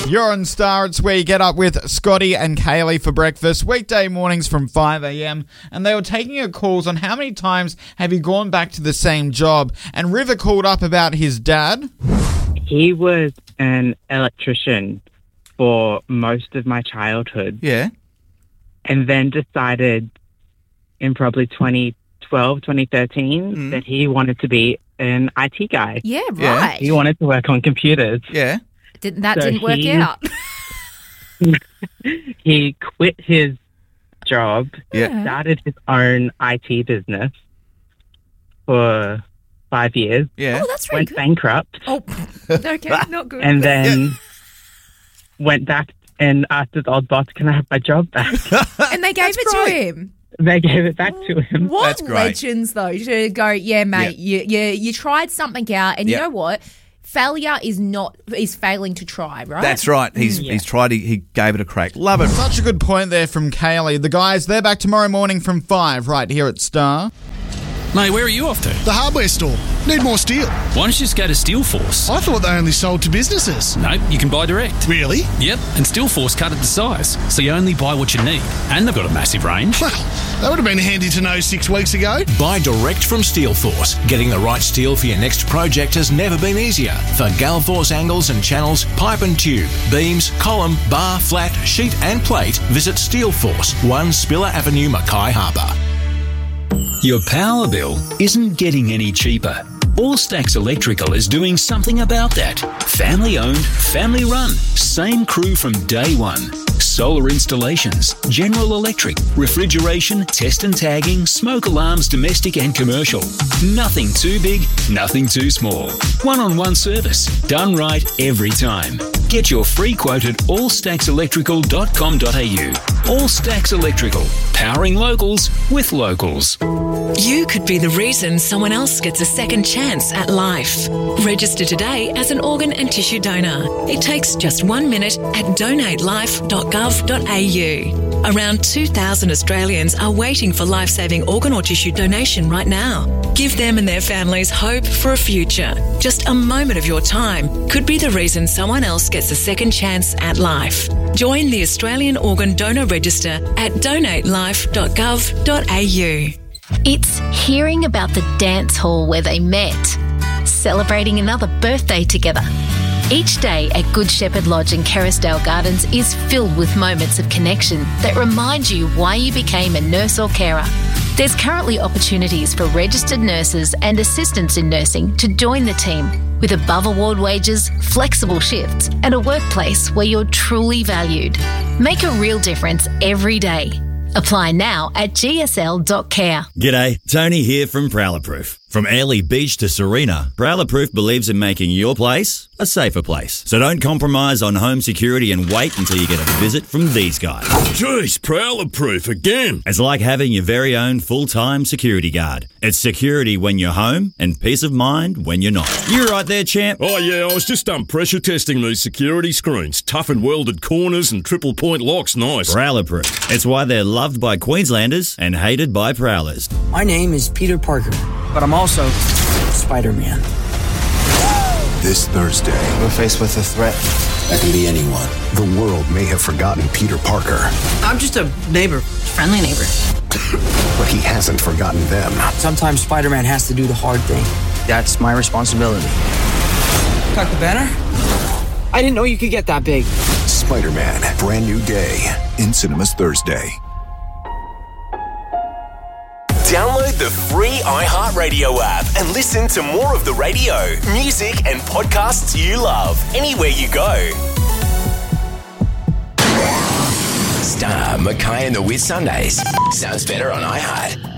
You're on Star. It's where you get up with Scotty and Kaylee for breakfast, weekday mornings from 5 a.m. And they were taking your calls on how many times have you gone back to the same job. And River called up about his dad. He was an electrician for most of my childhood. Yeah. And then decided in probably 2012, 2013 that he wanted to be an IT guy. Yeah, right. He wanted to work on computers. Yeah. Didn't work out. He quit his job, Yeah. started his own IT business for 5 years, Yeah. Oh, that's really went good. bankrupt, Oh, okay, not good. and then went back and asked his old boss, can I have my job back? And they gave it to him. They gave it back to him. What That's great. legends, though, to go, yeah, mate, you tried something out, and you know what? Failure is failing to try, right? That's right. He's tried. He gave it a crack. Love it. Such a good point there from Kaylee. The guys, they're back tomorrow morning from 5 right here at Star. Mate, where are you off to? The hardware store. Need more steel. Why don't you just go to Steelforce? I thought they only sold to businesses. Nope, you can buy direct. Really? Yep, and Steelforce cut it to size, so you only buy what you need. And they've got a massive range. Well, that would have been handy to know 6 weeks ago. Buy direct from Steelforce. Getting the right steel for your next project has never been easier. For Galforce angles and channels, pipe and tube, beams, column, bar, flat, sheet and plate, visit Steelforce, 1 Spiller Avenue, Mackay Harbour. Your power bill isn't getting any cheaper. All Stacks Electrical is doing something about that. Family owned, family run, same crew from day one. Solar installations, General Electric, refrigeration, test and tagging, smoke alarms, domestic and commercial. Nothing too big, nothing too small. One-on-one service, done right every time. Get your free quote at allstackselectrical.com.au. All Stacks Electrical, powering locals with locals. You could be the reason someone else gets a second chance at life. Register today as an organ and tissue donor. It takes just 1 minute at donatelife.gov.au. Around 2,000 Australians are waiting for life-saving organ or tissue donation right now. Give them and their families hope for a future. Just a moment of your time could be the reason someone else gets a second chance at life. Join the Australian Organ Donor Register at donatelife.gov.au. It's hearing about the dance hall where they met, celebrating another birthday together. Each day at Good Shepherd Lodge in Kerrisdale Gardens is filled with moments of connection that remind you why you became a nurse or carer. There's currently opportunities for registered nurses and assistants in nursing to join the team with above-award wages, flexible shifts and a workplace where you're truly valued. Make a real difference every day. Apply now at gsl.care. G'day, Tony here from Prowler Proof. From Airlie Beach to Serena, Prowler Proof believes in making your place a safer place. So don't compromise on home security and wait until you get a visit from these guys. Jeez, Prowler Proof again. It's like having your very own full-time security guard. It's security when you're home and peace of mind when you're not. You right there, champ? Oh yeah, I was just pressure testing these security screens. Tough and welded corners and triple point locks, nice. Prowler Proof. It's why they're loved by Queenslanders and hated by Prowlers. My name is Peter Parker, but I'm also Spider-Man. This Thursday, we're faced with a threat that can be anyone. The world may have forgotten Peter Parker. I'm just a neighbor, friendly neighbor. But he hasn't forgotten them. Sometimes Spider-Man has to do the hard thing. That's my responsibility. Dr. Banner? I didn't know you could get that big. Spider-Man, brand new day, in cinemas Thursday. Download the free iHeartRadio app and listen to more of the radio, music and podcasts you love anywhere you go. Star, Mackay and the Whiz Sundays. Sounds better on iHeart.